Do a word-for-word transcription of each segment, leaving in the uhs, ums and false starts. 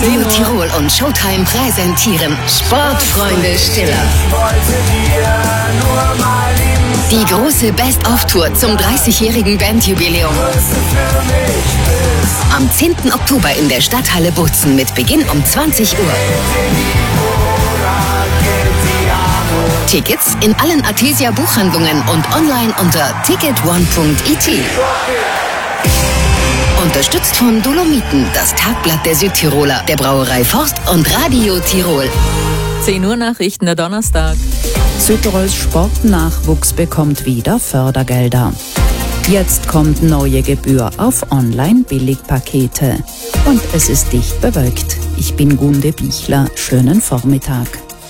Radio Tirol und Showtime präsentieren Sportfreunde Stiller. Die große Best-of-Tour zum dreißigjährigen Bandjubiläum. Am zehnten Oktober in der Stadthalle Bozen mit Beginn um zwanzig Uhr. Tickets in allen Artesia Buchhandlungen und online unter ticket one punkt i t. Unterstützt von Dolomiten, das Tagblatt der Südtiroler, der Brauerei Forst und Radio Tirol. zehn Uhr Nachrichten der Donnerstag. Südtirols Sportnachwuchs bekommt wieder Fördergelder. Jetzt kommt neue Gebühr auf Online-Billigpakete. Und es ist dicht bewölkt. Ich bin Gunde Bichler. Schönen Vormittag.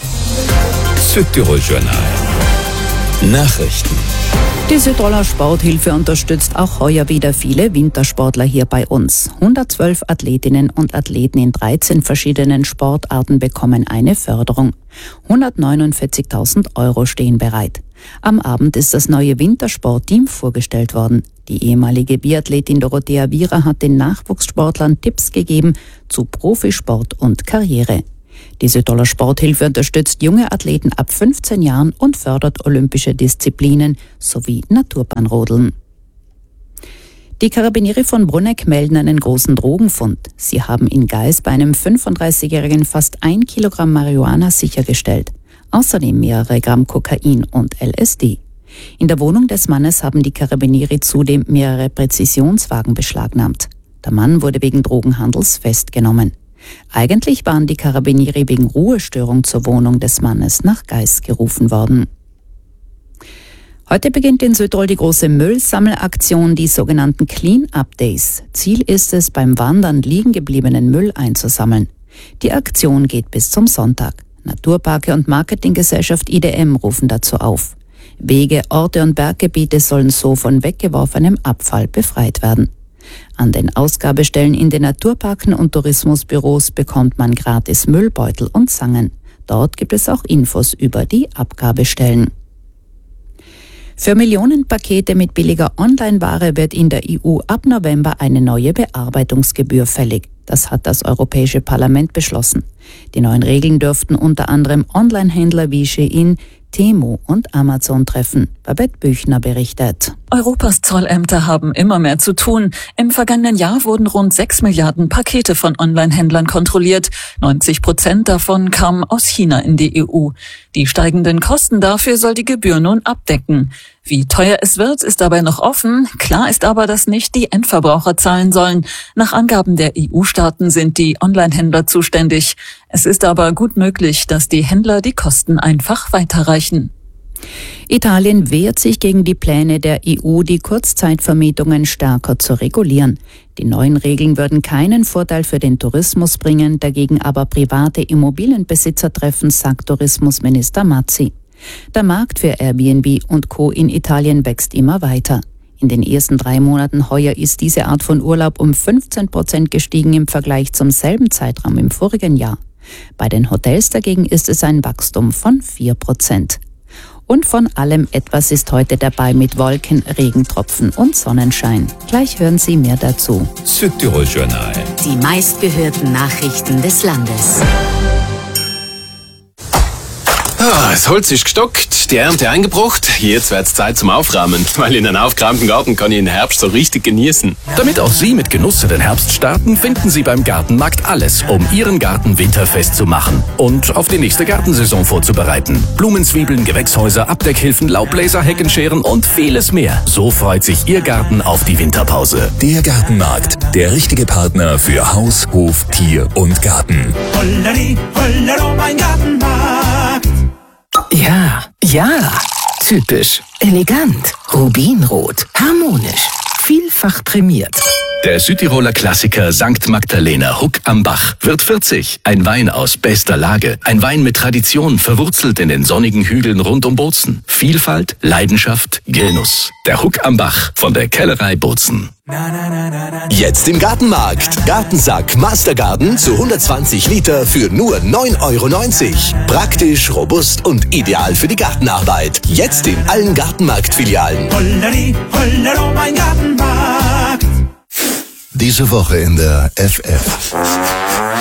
Südtirol Journal. Nachrichten. Die Südtiroler Sporthilfe unterstützt auch heuer wieder viele Wintersportler hier bei uns. hundertzwölf Athletinnen und Athleten in dreizehn verschiedenen Sportarten bekommen eine Förderung. hundertneunundvierzigtausend Euro stehen bereit. Am Abend ist das neue Wintersportteam vorgestellt worden. Die ehemalige Biathletin Dorothea Wierer hat den Nachwuchssportlern Tipps gegeben zu Profisport und Karriere. Die Südtiroler Sporthilfe unterstützt junge Athleten ab fünfzehn Jahren und fördert olympische Disziplinen sowie Naturbahnrodeln. Die Karabinieri von Bruneck melden einen großen Drogenfund. Sie haben in Geis bei einem fünfunddreißigjährigen fast ein Kilogramm Marihuana sichergestellt. Außerdem mehrere Gramm Kokain und L S D. In der Wohnung des Mannes haben die Karabinieri zudem mehrere Präzisionswagen beschlagnahmt. Der Mann wurde wegen Drogenhandels festgenommen. Eigentlich waren die Karabinieri wegen Ruhestörung zur Wohnung des Mannes nach Geis gerufen worden. Heute beginnt in Südtirol die große Müllsammelaktion, die sogenannten Clean-Up Days. Ziel ist es, beim Wandern liegen gebliebenen Müll einzusammeln. Die Aktion geht bis zum Sonntag. Naturparke und Marketinggesellschaft I D M rufen dazu auf. Wege, Orte und Berggebiete sollen so von weggeworfenem Abfall befreit werden. An den Ausgabestellen in den Naturparken und Tourismusbüros bekommt man gratis Müllbeutel und Zangen. Dort gibt es auch Infos über die Abgabestellen. Für Millionenpakete mit billiger Online-Ware wird in der E U ab November eine neue Bearbeitungsgebühr fällig. Das hat das Europäische Parlament beschlossen. Die neuen Regeln dürften unter anderem Online-Händler wie Shein, Temu und Amazon treffen. Babette Büchner berichtet. Europas Zollämter haben immer mehr zu tun. Im vergangenen Jahr wurden rund sechs Milliarden Pakete von Online-Händlern kontrolliert. neunzig Prozent davon kamen aus China in die E U. Die steigenden Kosten dafür soll die Gebühr nun abdecken. Wie teuer es wird, ist dabei noch offen. Klar ist aber, dass nicht die Endverbraucher zahlen sollen. Nach Angaben der E U-Staaten sind die Online-Händler zuständig. Es ist aber gut möglich, dass die Händler die Kosten einfach weiterreichen. Italien wehrt sich gegen die Pläne der E U, die Kurzzeitvermietungen stärker zu regulieren. Die neuen Regeln würden keinen Vorteil für den Tourismus bringen, dagegen aber private Immobilienbesitzer treffen, sagt Tourismusminister Mazzi. Der Markt für Airbnb und Co. in Italien wächst immer weiter. In den ersten drei Monaten heuer ist diese Art von Urlaub um fünfzehn Prozent gestiegen im Vergleich zum selben Zeitraum im vorigen Jahr. Bei den Hotels dagegen ist es ein Wachstum von vier Prozent. Und von allem etwas ist heute dabei mit Wolken, Regentropfen und Sonnenschein. Gleich hören Sie mehr dazu. Südtirol Journal. Die meistgehörten Nachrichten des Landes. Ah, das Holz ist gestockt, die Ernte eingebracht. Jetzt wird's Zeit zum Aufräumen, weil in einem aufgeräumten Garten kann ich den Herbst so richtig genießen. Damit auch Sie mit Genuss in den Herbst starten, finden Sie beim Gartenmarkt alles, um Ihren Garten winterfest zu machen und auf die nächste Gartensaison vorzubereiten. Blumenzwiebeln, Gewächshäuser, Abdeckhilfen, Laubbläser, Heckenscheren und vieles mehr. So freut sich Ihr Garten auf die Winterpause. Der Gartenmarkt, der richtige Partner für Haus, Hof, Tier und Garten. Holleri, hollero, mein Gartenmarkt. Ja, ja, typisch, elegant, rubinrot, harmonisch, vielfach prämiert. Der Südtiroler Klassiker Sankt Magdalena Huck am Bach wird vierzig. Ein Wein aus bester Lage. Ein Wein mit Tradition, verwurzelt in den sonnigen Hügeln rund um Bozen. Vielfalt, Leidenschaft, Genuss. Der Huck am Bach von der Kellerei Bozen. Jetzt im Gartenmarkt. Gartensack Mastergarden zu hundertzwanzig Liter für nur neun Euro neunzig. Praktisch, robust und ideal für die Gartenarbeit. Jetzt in allen Gartenmarkt-Filialen. Holleri, hollero, mein Gartenmarkt. Diese Woche in der F F.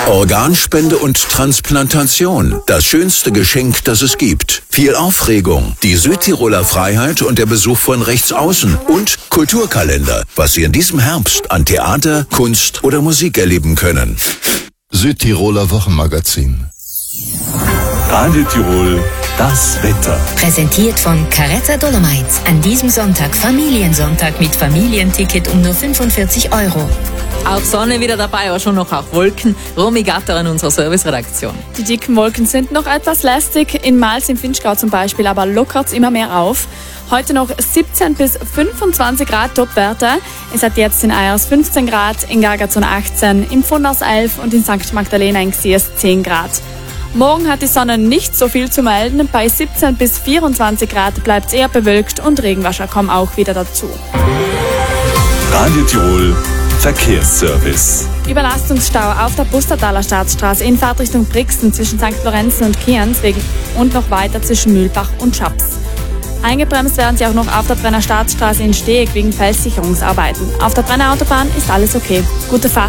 Organspende und Transplantation. Das schönste Geschenk, das es gibt. Viel Aufregung, die Südtiroler Freiheit und der Besuch von Rechtsaußen und Kulturkalender, was Sie in diesem Herbst an Theater, Kunst oder Musik erleben können. Südtiroler Wochenmagazin. Radio Tirol, das Wetter. Präsentiert von Carezza Dolomites. An diesem Sonntag Familiensonntag mit Familienticket um nur fünfundvierzig Euro. Auch Sonne wieder dabei, aber schon noch auch Wolken. Romy Gatter in unserer Serviceredaktion. Die dicken Wolken sind noch etwas lästig. In Mals im Finchgau zum Beispiel, aber lockert es immer mehr auf. Heute noch siebzehn bis fünfundzwanzig Grad Topwerte. Es hat jetzt in Eyers fünfzehn Grad, in Gargazon achtzehn, im Pfunders elf und in Sankt Magdalena in Xiers zehn Grad. Morgen hat die Sonne nicht so viel zu melden. Bei siebzehn bis vierundzwanzig Grad bleibt es eher bewölkt und Regenwasser kommen auch wieder dazu. Radio Tirol Verkehrsservice. Überlastungsstau auf der Pustertaler Staatsstraße in Fahrtrichtung Brixen zwischen Sankt Lorenzen und Kienz und noch weiter zwischen Mühlbach und Schaps. Eingebremst werden sie auch noch auf der Brenner Staatsstraße in Steg wegen Felssicherungsarbeiten. Auf der Brenner Autobahn ist alles okay. Gute Fahrt.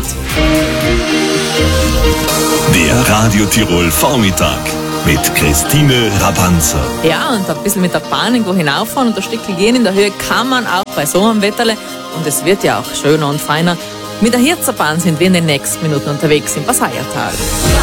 Der Radio Tirol Vormittag mit Christine Rabanzer. Ja, und ein bisschen mit der Bahn irgendwo hinauffahren und der Stückchen gehen in der Höhe kann man auch bei so einem Wetterle. Und es wird ja auch schöner und feiner. Mit der Hirzerbahn sind wir in den nächsten Minuten unterwegs im Passaiertal.